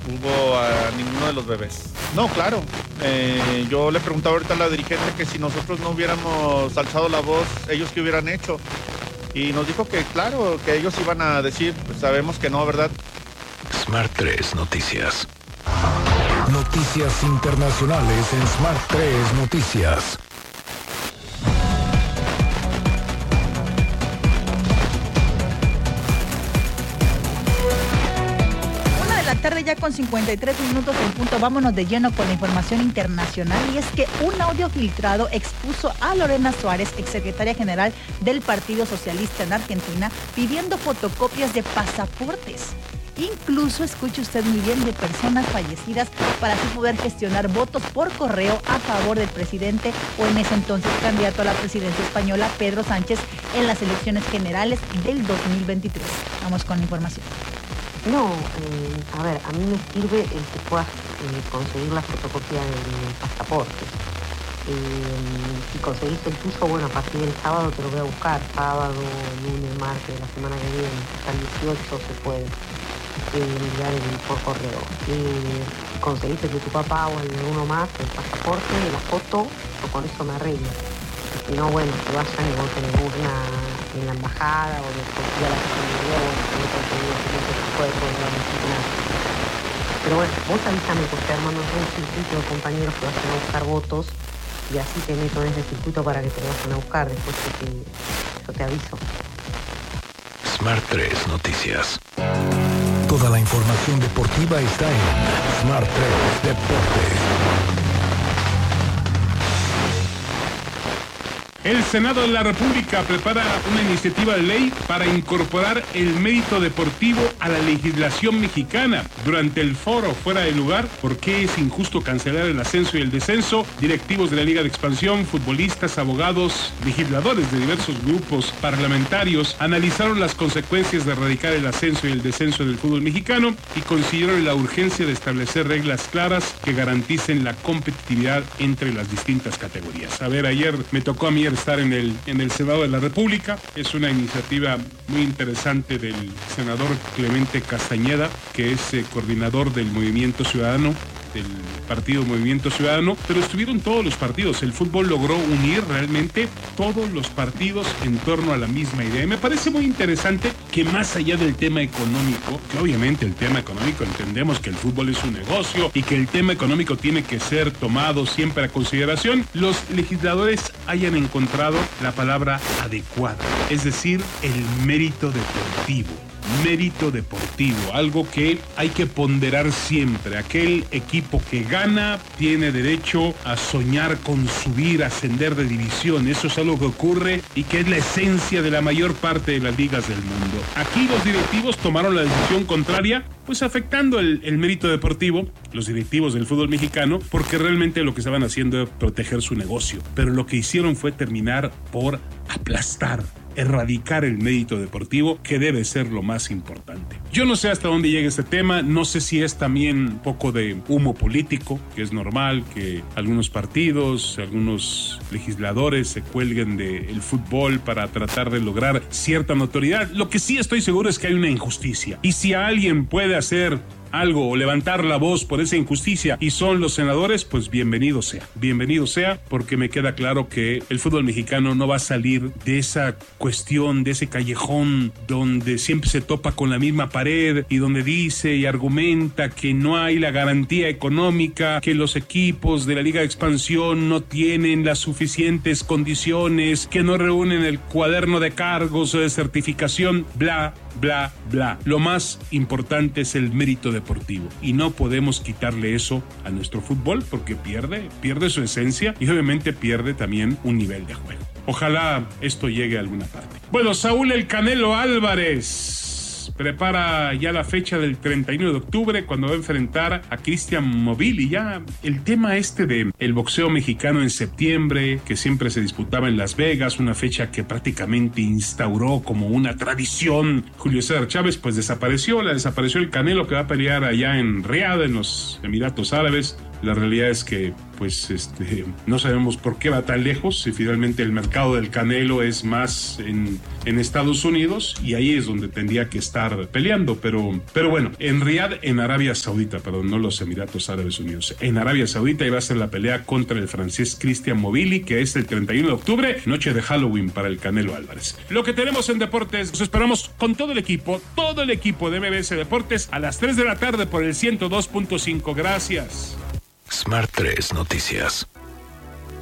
expulgó a ninguno de los bebés. No, claro. Yo le preguntaba ahorita a la dirigente que si nosotros no hubiéramos alzado la voz, ellos qué hubieran hecho. Y nos dijo que claro, que ellos iban a decir, pues sabemos que no, ¿verdad? Smart 3 Noticias. Noticias internacionales en Smart 3 Noticias. Tarde ya con 53 minutos en punto. Vámonos de lleno con la información internacional, y es que un audio filtrado expuso a Lorena Suárez, exsecretaria general del Partido Socialista en Argentina, pidiendo fotocopias de pasaportes. Incluso, escuche usted muy bien, de personas fallecidas para así poder gestionar votos por correo a favor del presidente o en ese entonces candidato a la presidencia española, Pedro Sánchez, en las elecciones generales del 2023. Vamos con la información. No, a ver, a mí me sirve el que puedas conseguir la fotocopia del pasaporte. Si conseguís el tuyo, bueno, a partir del sábado te lo voy a buscar. Sábado, lunes, martes, la semana que viene, hasta el 18 se puede enviar por correo. Conseguiste de tu papá o el de uno más, el pasaporte, la foto, o con eso me arreglo. Si no, bueno, que vayan y voten en urna en la embajada o de cualquier la posibilidad o no conseguido que se puede poner nada. Pero bueno, vos avísame porque armando un circuito de compañeros que vayan a buscar votos y así te meto en ese circuito para que te lo vayan a buscar después que yo te aviso. Smart 3 Noticias. Toda la información deportiva está en Smart 3 Deportes. El Senado de la República prepara una iniciativa de ley para incorporar el mérito deportivo a la legislación mexicana. Durante el foro Fuera de Lugar, ¿por qué es injusto cancelar el ascenso y el descenso? Directivos de la Liga de Expansión, futbolistas, abogados, legisladores de diversos grupos parlamentarios analizaron las consecuencias de erradicar el ascenso y el descenso del fútbol mexicano y consideraron la urgencia de establecer reglas claras que garanticen la competitividad entre las distintas categorías. A ver, ayer me tocó a mí estar en el Senado de la República. Es una iniciativa muy interesante del senador Clemente Castañeda, que es coordinador del Movimiento Ciudadano, del partido Movimiento Ciudadano, pero estuvieron todos los partidos. El fútbol logró unir realmente todos los partidos en torno a la misma idea. Y me parece muy interesante que más allá del tema económico, que obviamente el tema económico entendemos que el fútbol es un negocio y que el tema económico tiene que ser tomado siempre a consideración, los legisladores hayan encontrado la palabra adecuada, es decir, el mérito deportivo. Mérito deportivo, algo que hay que ponderar siempre. Aquel equipo que gana tiene derecho a soñar con subir, ascender de división. Eso es algo que ocurre y que es la esencia de la mayor parte de las ligas del mundo. Aquí los directivos tomaron la decisión contraria, pues afectando el mérito deportivo, los directivos del fútbol mexicano, porque realmente lo que estaban haciendo era proteger su negocio. Pero lo que hicieron fue terminar por aplastar, erradicar el mérito deportivo, que debe ser lo más importante. Yo no sé hasta dónde llega este tema, no sé si es también un poco de humo político, que es normal que algunos partidos, algunos legisladores se cuelguen del fútbol para tratar de lograr cierta notoriedad. Lo que sí estoy seguro es que hay una injusticia, y si alguien puede hacer algo o levantar la voz por esa injusticia y son los senadores, pues bienvenido sea, porque me queda claro que el fútbol mexicano no va a salir de esa cuestión, de ese callejón donde siempre se topa con la misma pared y donde dice y argumenta que no hay la garantía económica, que los equipos de la Liga de Expansión no tienen las suficientes condiciones, que no reúnen el cuaderno de cargos o de certificación, bla, bla, bla. Lo más importante es el mérito deportivo y no podemos quitarle eso a nuestro fútbol porque pierde su esencia y obviamente pierde también un nivel de juego. Ojalá esto llegue a alguna parte. Bueno, Saúl El Canelo Álvarez prepara ya la fecha del 31 de octubre cuando va a enfrentar a Cristian Movil, y ya el tema de el boxeo mexicano en septiembre, que siempre se disputaba en Las Vegas, una fecha que prácticamente instauró como una tradición Julio César Chávez, pues desapareció el Canelo, que va a pelear allá en Riad, en los Emiratos Árabes, La realidad es que pues no sabemos por qué va tan lejos, si finalmente el mercado del Canelo es más en Estados Unidos, y ahí es donde tendría que estar peleando, pero bueno, en Riad, en Arabia Saudita, perdón, no los Emiratos Árabes Unidos, en Arabia Saudita iba a ser la pelea contra el francés Christian Movili, que es el 31 de octubre, noche de Halloween para el Canelo Álvarez. Lo que tenemos en deportes, nos esperamos con todo el equipo de MBS Deportes a las 3 de la tarde por el 102.5. Gracias. Smart 3 Noticias.